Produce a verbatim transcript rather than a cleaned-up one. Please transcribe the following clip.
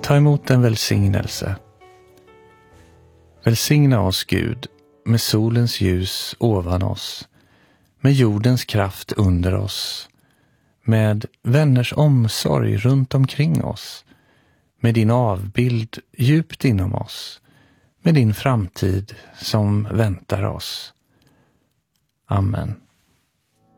Ta emot en välsignelse. Välsigna oss, Gud, med solens ljus ovan oss, med jordens kraft under oss, med vänners omsorg runt omkring oss, med din avbild djupt inom oss, med din framtid som väntar oss. Amen.